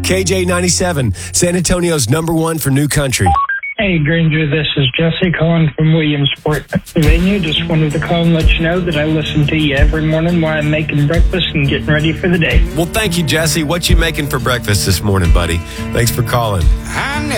KJ97, San Antonio's #1 for new country. Hey, Granger, this is Jesse calling from Williamsport, Pennsylvania. Just wanted to call and let you know that I listen to you every morning while I'm making breakfast and getting ready for the day. Well, thank you, Jesse. What you making for breakfast this morning, buddy? Thanks for calling.